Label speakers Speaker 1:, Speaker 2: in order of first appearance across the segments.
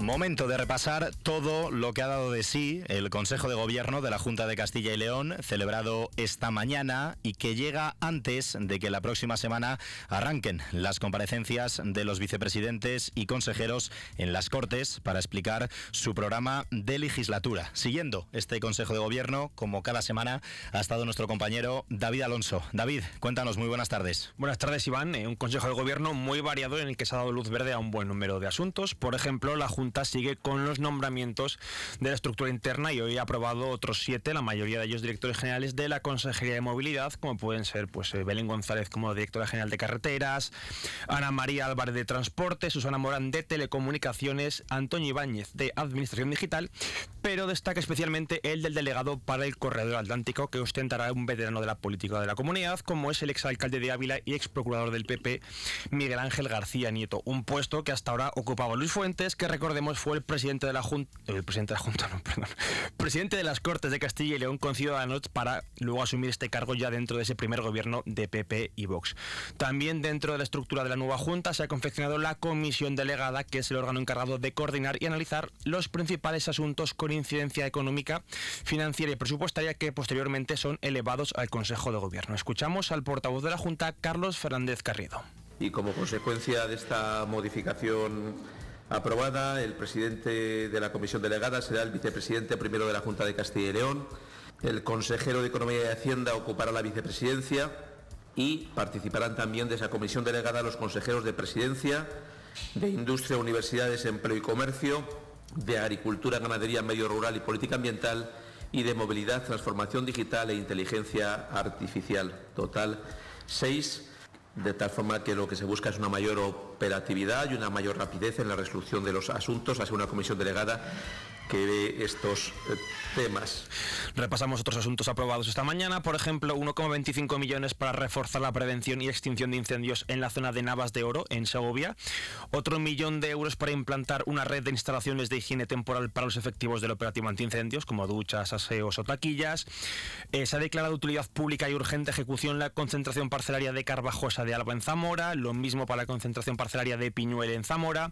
Speaker 1: Momento de repasar todo lo que ha dado de sí el Consejo de Gobierno de la Junta de Castilla y León, celebrado esta mañana y que llega antes de que la próxima semana arranquen las comparecencias de los vicepresidentes y consejeros en las Cortes para explicar su programa de legislatura. Siguiendo este Consejo de Gobierno, como cada semana, ha estado nuestro compañero David Alonso. David, cuéntanos, muy buenas tardes.
Speaker 2: Buenas tardes, Iván. Un Consejo de Gobierno muy variado en el que se ha dado luz verde a un buen número de asuntos. Por ejemplo, la Junta sigue con los nombramientos de la estructura interna y hoy ha aprobado otros 7, la mayoría de ellos directores generales de la Consejería de Movilidad, como pueden ser Belén González como directora general de Carreteras, Ana María Álvarez de Transporte, Susana Morán de Telecomunicaciones, Antonio Ibáñez de Administración Digital, pero destaca especialmente el del delegado para el Corredor Atlántico, que ostentará un veterano de la política de la comunidad, como es el exalcalde de Ávila y exprocurador del PP, Miguel Ángel García Nieto, un puesto que hasta ahora ocupaba Luis Fuentes, que recordemos fue el presidente de la Junta, presidente de las Cortes de Castilla y León con Ciudadanos, para luego asumir este cargo ya dentro de ese primer gobierno de PP y Vox. También dentro de la estructura de la nueva Junta se ha confeccionado la comisión delegada, que es el órgano encargado de coordinar y analizar los principales asuntos con incidencia económica, financiera y presupuestaria que posteriormente son elevados al Consejo de Gobierno. Escuchamos al portavoz de la Junta, Carlos Fernández Carriedo.
Speaker 3: Y como consecuencia de esta modificación aprobada, el presidente de la comisión delegada será el vicepresidente primero de la Junta de Castilla y León. El consejero de Economía y Hacienda ocupará la vicepresidencia y participarán también de esa comisión delegada los consejeros de Presidencia, de Industria, Universidades, Empleo y Comercio, de Agricultura, Ganadería, Medio Rural y Política Ambiental y de Movilidad, Transformación Digital e Inteligencia Artificial. Total 6. De tal forma que lo que se busca es una mayor operatividad y una mayor rapidez en la resolución de los asuntos, hacia una comisión delegada que ve estos temas.
Speaker 2: Repasamos otros asuntos aprobados esta mañana. Por ejemplo, 1,25 millones para reforzar la prevención y extinción de incendios en la zona de Navas de Oro, en Segovia. Otro 1 millón de euros para implantar una red de instalaciones de higiene temporal para los efectivos del operativo antiincendios, como duchas, aseos o taquillas. Se ha declarado de utilidad pública y urgente ejecución la concentración parcelaria de Carvajosa de Alba en Zamora. Lo mismo para la concentración parcelaria de Piñuel en Zamora.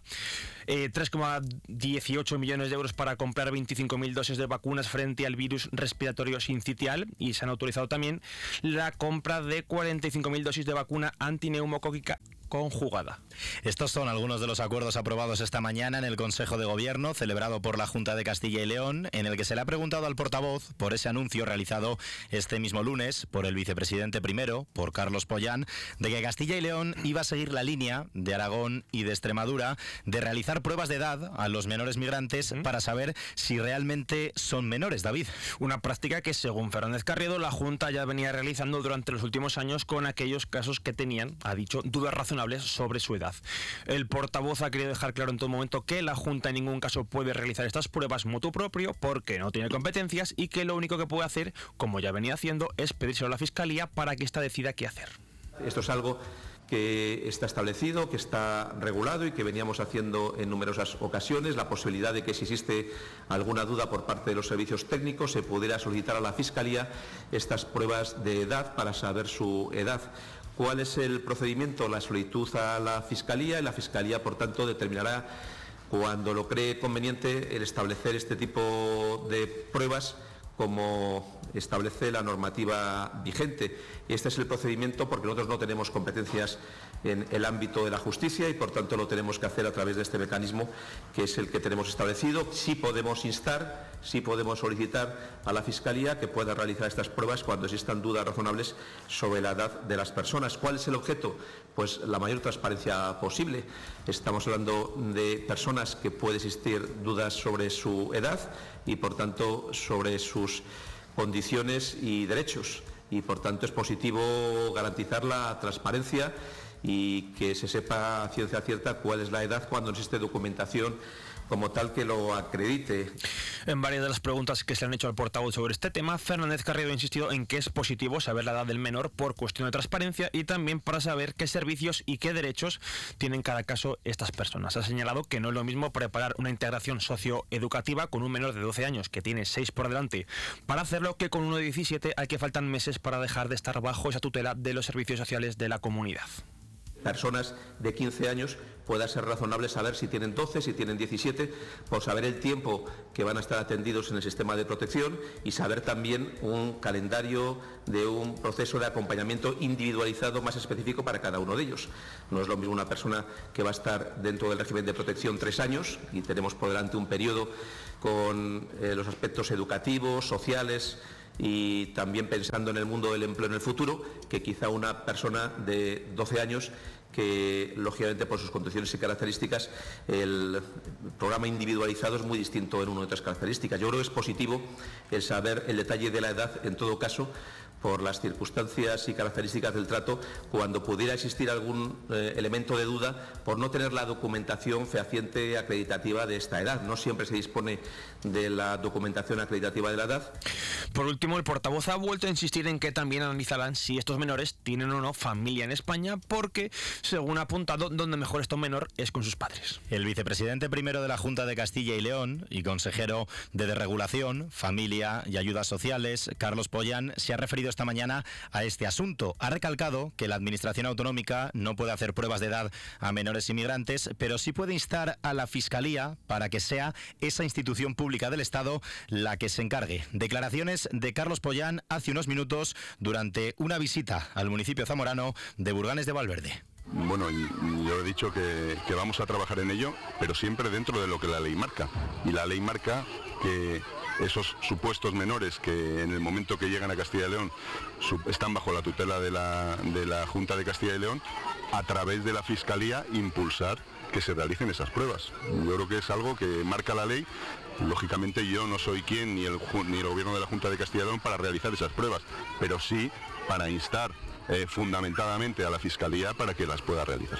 Speaker 2: 3,18 millones de euros para comprar 25.000 dosis de vacunas frente al virus respiratorio sincitial, y se han autorizado también la compra de 45.000 dosis de vacuna antineumocóquica conjugada.
Speaker 1: Estos son algunos de los acuerdos aprobados esta mañana en el Consejo de Gobierno celebrado por la Junta de Castilla y León, en el que se le ha preguntado al portavoz por ese anuncio realizado este mismo lunes por el vicepresidente primero, por Carlos Pollán, de que Castilla y León iba a seguir la línea de Aragón y de Extremadura de realizar pruebas de edad a los menores migrantes para saber si realmente son menores, David.
Speaker 2: Una práctica que, según Fernández Carriedo, la Junta ya venía realizando durante los últimos años con aquellos casos que tenían, ha dicho, dudas razonables sobre su edad. El portavoz ha querido dejar claro en todo momento que la Junta en ningún caso puede realizar estas pruebas motu propio porque no tiene competencias, y que lo único que puede hacer, como ya venía haciendo, es pedírselo a la Fiscalía para que ésta decida qué hacer.
Speaker 3: Esto es algo que está establecido, que está regulado y que veníamos haciendo en numerosas ocasiones. La posibilidad de que, si existe alguna duda por parte de los servicios técnicos, se pudiera solicitar a la Fiscalía estas pruebas de edad para saber su edad. ¿Cuál es el procedimiento? La solicitud a la Fiscalía, y la Fiscalía, por tanto, determinará, cuando lo cree conveniente, el establecer este tipo de pruebas como establece la normativa vigente. Este es el procedimiento, porque nosotros no tenemos competencias en el ámbito de la justicia y por tanto lo tenemos que hacer a través de este mecanismo, que es el que tenemos establecido. Sí podemos instar, sí podemos solicitar a la Fiscalía que pueda realizar estas pruebas cuando existan dudas razonables sobre la edad de las personas. ¿Cuál es el objeto? Pues la mayor transparencia posible. Estamos hablando de personas que puede existir dudas sobre su edad y por tanto sobre sus condiciones y derechos, y por tanto es positivo garantizar la transparencia y que se sepa a ciencia cierta cuál es la edad cuando no existe documentación como tal que lo acredite.
Speaker 2: En varias de las preguntas que se han hecho al portavoz sobre este tema, Fernández Carriedo ha insistido en que es positivo saber la edad del menor por cuestión de transparencia y también para saber qué servicios y qué derechos tienen en cada caso estas personas. Ha señalado que no es lo mismo preparar una integración socioeducativa con un menor de 12 años que tiene 6 por delante para hacerlo, que con uno de 17 al que faltan meses para dejar de estar bajo esa tutela de los servicios sociales de la comunidad.
Speaker 3: personas de 15 años pueda ser razonable saber si tienen 12, si tienen 17, por saber el tiempo que van a estar atendidos en el sistema de protección y saber también un calendario de un proceso de acompañamiento individualizado más específico para cada uno de ellos. No es lo mismo una persona que va a estar dentro del régimen de protección 3 años y tenemos por delante un periodo con los aspectos educativos, sociales y también pensando en el mundo del empleo en el futuro, que quizá una persona de 12 años que, lógicamente, por sus condiciones y características, el programa individualizado es muy distinto en una de otras características. Yo creo que es positivo el saber el detalle de la edad, en todo caso, por las circunstancias y características del trato, cuando pudiera existir algún elemento de duda por no tener la documentación fehaciente acreditativa de esta edad. No siempre se dispone de la documentación acreditativa de la edad.
Speaker 2: Por último, el portavoz ha vuelto a insistir en que también analizarán si estos menores tienen o no familia en España, porque, según ha apuntado, donde mejor está un menor es con sus padres.
Speaker 1: El vicepresidente primero de la Junta de Castilla y León y consejero de Desregulación, Familia y Ayudas Sociales, Carlos Pollán, se ha referido esta mañana a este asunto. Ha recalcado que la Administración autonómica no puede hacer pruebas de edad a menores inmigrantes, pero sí puede instar a la Fiscalía para que sea esa institución pública del Estado la que se encargue. Declaraciones de Carlos Pollán hace unos minutos durante una visita al municipio zamorano de Burganes de Valverde.
Speaker 4: Bueno, yo he dicho que vamos a trabajar en ello, pero siempre dentro de lo que la ley marca. Y la ley marca que esos supuestos menores que en el momento que llegan a Castilla y León están bajo la tutela de la Junta de Castilla y León, a través de la Fiscalía impulsar que se realicen esas pruebas. Yo creo que es algo que marca la ley. Lógicamente yo no soy quien ni el gobierno de la Junta de Castilla y León para realizar esas pruebas, pero sí para instar fundamentadamente a la Fiscalía para que las pueda realizar.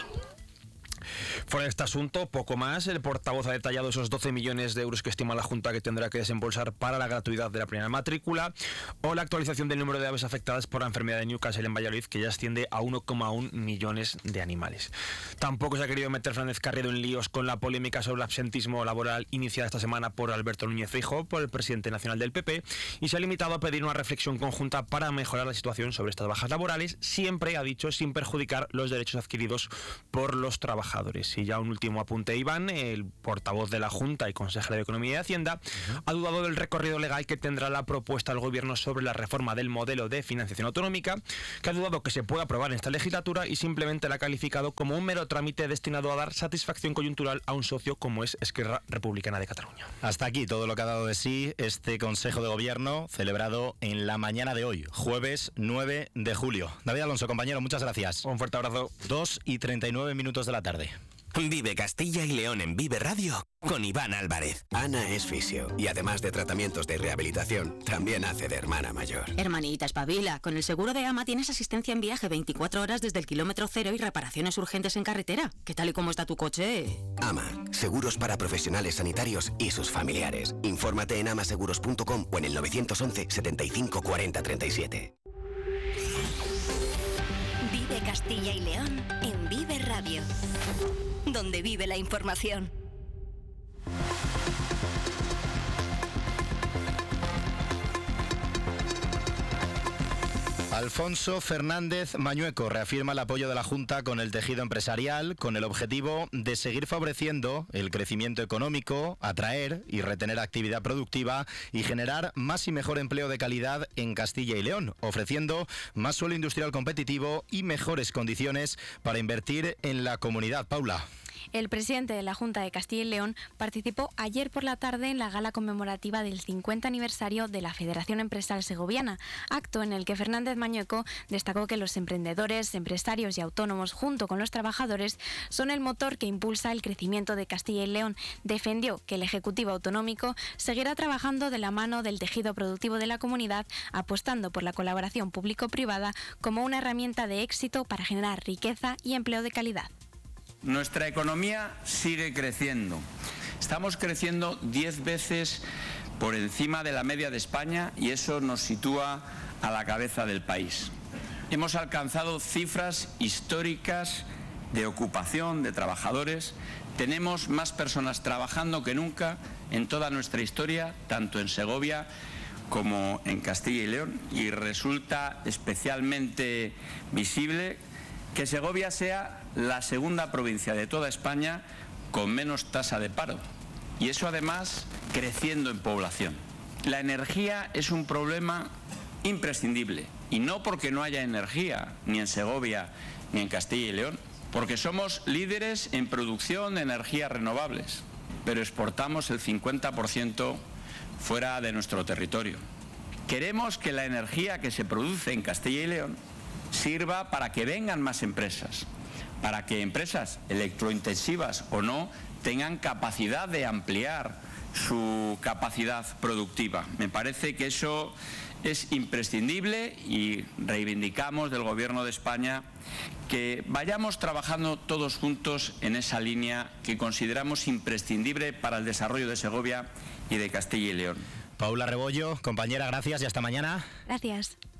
Speaker 2: Fuera de este asunto, poco más. El portavoz ha detallado esos 12 millones de euros que estima la Junta que tendrá que desembolsar para la gratuidad de la primera matrícula, o la actualización del número de aves afectadas por la enfermedad de Newcastle en Valladolid, que ya asciende a 1,1 millones de animales. Tampoco se ha querido meter Fernández Carriedo en líos con la polémica sobre el absentismo laboral iniciada esta semana por Alberto Núñez Feijóo, por el presidente nacional del PP, y se ha limitado a pedir una reflexión conjunta para mejorar la situación sobre estas bajas laborales, siempre, ha dicho, sin perjudicar los derechos adquiridos por los trabajadores. Y ya un último apunte, Iván, el portavoz de la Junta y consejero de Economía y Hacienda, ha dudado del recorrido legal que tendrá la propuesta del Gobierno sobre la reforma del modelo de financiación autonómica, que ha dudado que se pueda aprobar en esta legislatura y simplemente la ha calificado como un mero trámite destinado a dar satisfacción coyuntural a un socio como es Esquerra Republicana de Cataluña.
Speaker 1: Hasta aquí todo lo que ha dado de sí este Consejo de Gobierno celebrado en la mañana de hoy, jueves 9 de julio. David Alonso, compañero, muchas gracias.
Speaker 2: Un fuerte abrazo.
Speaker 1: 2:39 de la tarde.
Speaker 5: Vive Castilla y León en Vive Radio con Iván Álvarez. Ana es fisio y además de tratamientos de rehabilitación, también hace de hermana mayor.
Speaker 6: Hermanita, espabila. Con el seguro de AMA tienes asistencia en viaje 24 horas desde el kilómetro cero y reparaciones urgentes en carretera. ¿Qué tal y cómo está tu coche?
Speaker 5: AMA, seguros para profesionales sanitarios y sus familiares. Infórmate en amaseguros.com o en el 911 75 40 37.
Speaker 7: Vive Castilla y León en Vive Radio, donde vive la información.
Speaker 1: Alfonso Fernández Mañueco reafirma el apoyo de la Junta con el tejido empresarial, con el objetivo de seguir favoreciendo el crecimiento económico, atraer y retener actividad productiva y generar más y mejor empleo de calidad en Castilla y León, ofreciendo más suelo industrial competitivo y mejores condiciones para invertir en la comunidad. Paula.
Speaker 8: El presidente de la Junta de Castilla y León participó ayer por la tarde en la gala conmemorativa del 50 aniversario de la Federación Empresarial Segoviana, acto en el que Fernández Mañueco destacó que los emprendedores, empresarios y autónomos, junto con los trabajadores, son el motor que impulsa el crecimiento de Castilla y León. Defendió que el Ejecutivo Autonómico seguirá trabajando de la mano del tejido productivo de la comunidad, apostando por la colaboración público-privada como una herramienta de éxito para generar riqueza y empleo de calidad.
Speaker 9: Nuestra economía sigue creciendo. Estamos creciendo 10 veces por encima de la media de España y eso nos sitúa a la cabeza del país. Hemos alcanzado cifras históricas de ocupación de trabajadores. Tenemos más personas trabajando que nunca en toda nuestra historia, tanto en Segovia como en Castilla y León, y resulta especialmente visible que Segovia sea la segunda provincia de toda España con menos tasa de paro. Y eso además creciendo en población. La energía es un problema imprescindible. Y no porque no haya energía, ni en Segovia, ni en Castilla y León, porque somos líderes en producción de energías renovables, pero exportamos el 50% fuera de nuestro territorio. Queremos que la energía que se produce en Castilla y León sirva para que vengan más empresas, para que empresas electrointensivas o no tengan capacidad de ampliar su capacidad productiva. Me parece que eso es imprescindible y reivindicamos del Gobierno de España que vayamos trabajando todos juntos en esa línea que consideramos imprescindible para el desarrollo de Segovia y de Castilla y León.
Speaker 1: Paula Rebollo, compañera, gracias y hasta mañana.
Speaker 8: Gracias.